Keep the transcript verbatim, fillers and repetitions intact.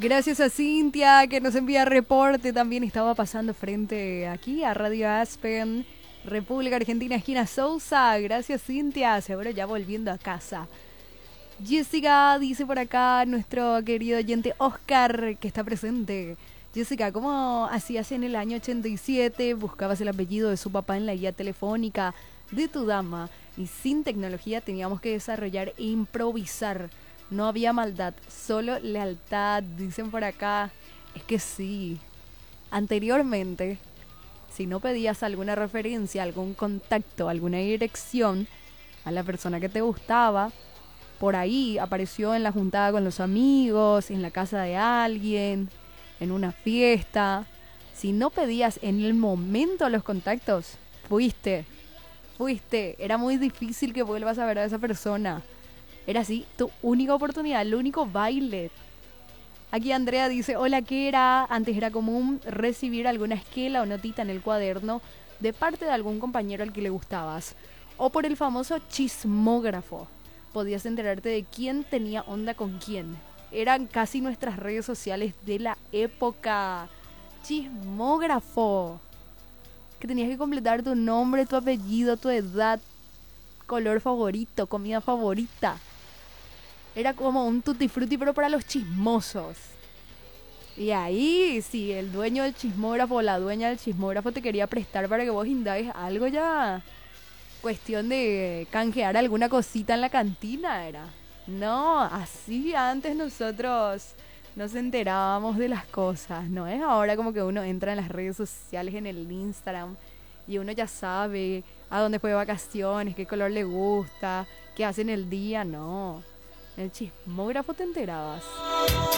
Gracias a Cintia que nos envía reporte. También estaba pasando frente aquí a Radio Aspen, República Argentina, esquina Sousa. Gracias, Cintia. Seguro ya volviendo a casa. Jessica dice por acá, nuestro querido oyente Oscar, que está presente. Jessica, ¿cómo hacías en el año ochenta y siete? Buscabas el apellido de su papá en la guía telefónica de tu dama y sin tecnología teníamos que desarrollar e improvisar. No había maldad, solo lealtad, dicen por acá. Es que sí, anteriormente, si no pedías alguna referencia, algún contacto, alguna dirección a la persona que te gustaba, por ahí apareció en la juntada con los amigos, en la casa de alguien, en una fiesta. Si no pedías en el momento los contactos, fuiste, fuiste. Era muy difícil que vuelvas a ver a esa persona. Era así, tu única oportunidad, el único baile. Aquí Andrea dice, hola, ¿qué era? Antes era común recibir alguna esquela o notita en el cuaderno de parte de algún compañero al que le gustabas. O por el famoso chismógrafo. Podías enterarte de quién tenía onda con quién. Eran casi nuestras redes sociales de la época. Chismógrafo. Que tenías que completar tu nombre, tu apellido, tu edad, color favorito, comida favorita. Era como un tutti frutti, pero para los chismosos. Y ahí, si el dueño del chismógrafo o la dueña del chismógrafo te quería prestar para que vos indagues algo, ya cuestión de canjear alguna cosita en la cantina era. No, así antes nosotros nos enterábamos de las cosas. No es ahora como que uno entra en las redes sociales, en el Instagram, y uno ya sabe a dónde fue de vacaciones, qué color le gusta, qué hace en el día. No, en el chismógrafo te enterabas.